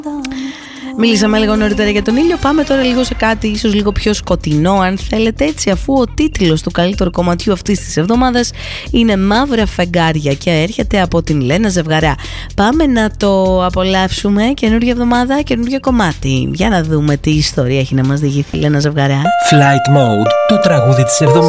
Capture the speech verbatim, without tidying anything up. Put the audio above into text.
Μιλήσαμε λίγο νωρίτερα για τον ήλιο. Πάμε τώρα λίγο σε κάτι ίσως λίγο πιο σκοτεινό, αν θέλετε έτσι, αφού ο τίτλος του καλύτερου κομματιού αυτής της εβδομάδας είναι Μαύρα Φεγγάρια και έρχεται από την Λένα Ζευγαρά. Πάμε να το απολαύσουμε. Καινούργια εβδομάδα, καινούργιο κομμάτι. Για να δούμε τι ιστορία έχει να μας διηγηθεί η Λένα Ζευγαρά. Flight Mode, το τραγούδι της εβδομάδας.